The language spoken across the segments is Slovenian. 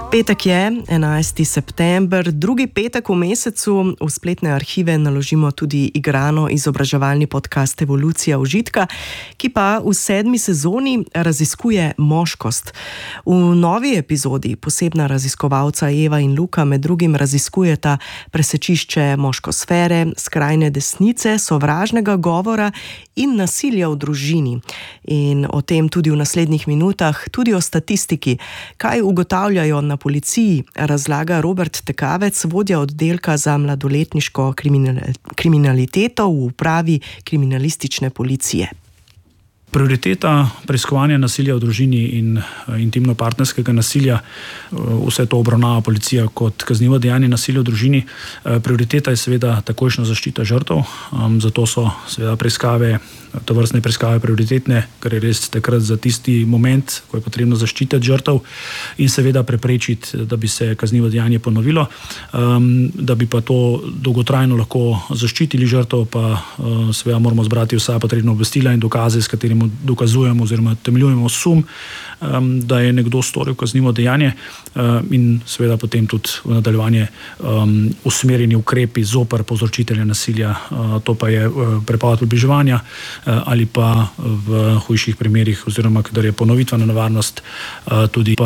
Petek je 11. september, drugi petek v mesecu. V spletne arhive naložimo tudi igrano izobraževalni podcast Evolucija užitka, ki pa v 7. sezoni raziskuje moškost. V novi epizodi posebna raziskovalca Eva in Luka med drugim raziskujeta presečišče moškosfere, skrajne desnice, sovražnega govora in nasilja v družini. In o tem tudi v naslednjih minutah, tudi o statistiki, kaj ugotavljajo na policiji, razlaga Robert Tekavec, vodja oddelka za mladoletniško kriminaliteto v upravi kriminalistične policije. Prioriteta preiskovanja nasilja v družini in intimno-partnerskega nasilja, vse to obravnava policija kot kaznivo dejanje nasilja v družini. Prioriteta je seveda takojšnja zaščita žrtev, zato so seveda tovrstne preiskave prioritetne, ker je res takrat za tisti moment, ko je potrebno zaščititi žrtev in seveda preprečiti, da bi se kaznivo dejanje ponovilo. Da bi pa to dolgotrajno lahko zaščitili žrtev, pa seveda moramo zbrati vsa potrebna obvestila in dokaze, s katerimi dokazujemo oziroma temeljujemo sum, da je nekdo storil kaznivo dejanje, in seveda potem tudi v nadaljevanje usmerjeni ukrepi zoper povzročitelja nasilja. To pa je prepoved približevanja ali pa v hujših primerih oziroma kadar je ponovitvena nevarnost, tudi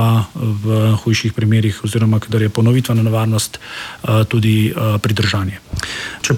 pridržanje. Če